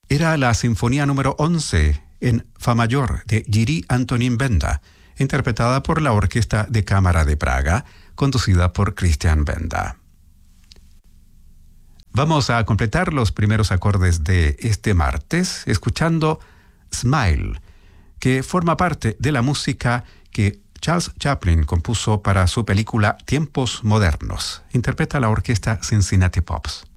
Era la Sinfonía número 11 en Fa mayor de Jiří Antonín Benda, interpretada por la Orquesta de Cámara de Praga, conducida por Christian Benda. Vamos a completar los primeros acordes de este martes escuchando Smile, que forma parte de la música que Charles Chaplin compuso para su película Tiempos Modernos. Interpreta la orquesta Cincinnati Pops.